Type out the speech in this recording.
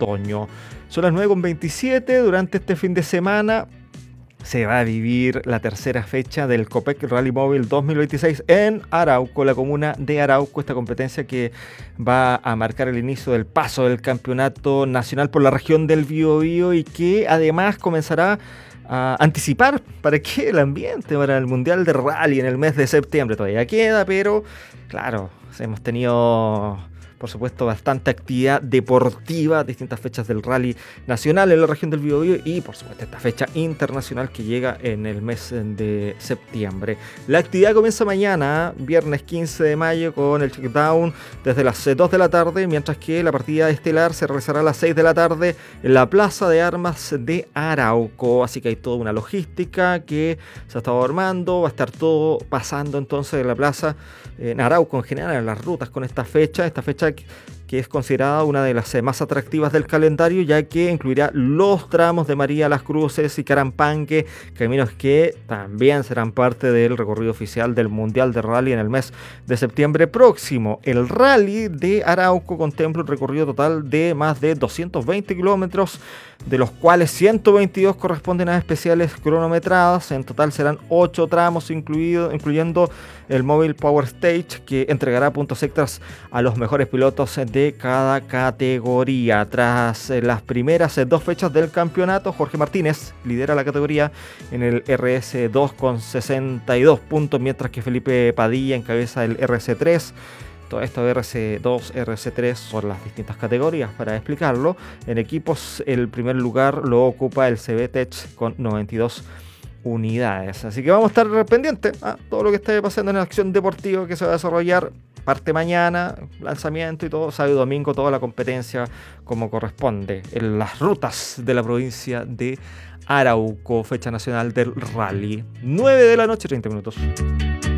otoño. Son las 9:27. Durante este fin de semana se va a vivir la tercera fecha del Copec Rally Móvil 2026 en Arauco, la comuna de Arauco. Esta competencia que va a marcar el inicio del paso del campeonato nacional por la región del Biobío y que además comenzará a anticipar para que el ambiente para el Mundial de Rally en el mes de septiembre todavía queda, pero claro, hemos tenido, por supuesto, bastante actividad deportiva, distintas fechas del rally nacional en la región del Biobío y, por supuesto, esta fecha internacional que llega en el mes de septiembre. La actividad comienza mañana, viernes 15 de mayo, con el checkdown desde las 2 de la tarde, mientras que la partida estelar se realizará a las 6 de la tarde en la Plaza de Armas de Arauco. Así que hay toda una logística que se ha estado armando, va a estar todo pasando entonces en la plaza, en Arauco en general, en las rutas con esta fecha que es considerada una de las más atractivas del calendario, ya que incluirá los tramos de María Las Cruces y Carampangue, caminos que también serán parte del recorrido oficial del Mundial de Rally en el mes de septiembre próximo. El Rally de Arauco contempla un recorrido total de más de 220 kilómetros, de los cuales 122 corresponden a especiales cronometradas. En total serán 8 tramos, incluyendo el Mobile Power Stage, que entregará puntos extras a los mejores pilotos de cada categoría. Tras las primeras 2 fechas del campeonato, Jorge Martínez lidera la categoría en el RS2 con 62 puntos, mientras que Felipe Padilla encabeza el RS3. Todo esto RS2, RS3 son las distintas categorías. Para explicarlo, en equipos el primer lugar lo ocupa el CB Tech con 92 unidades. Así que vamos a estar pendientes a todo lo que esté pasando en la acción deportiva que se va a desarrollar. Parte mañana, lanzamiento y todo, sábado y domingo, toda la competencia como corresponde en las rutas de la provincia de Arauco, fecha nacional del rally. 9 de la noche, 30 minutos.